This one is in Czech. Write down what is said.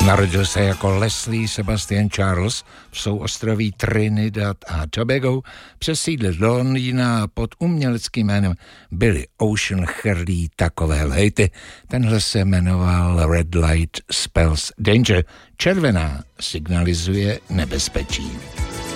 Narodil se jako Leslie Sebastian Charles v souostroví Trinidad a Tobago, přesídlil do Londýna a pod uměleckým jménem Billy Ocean chrlí takové hity. Tenhle se jmenoval Red Light Spells Danger. Červená signalizuje nebezpečí.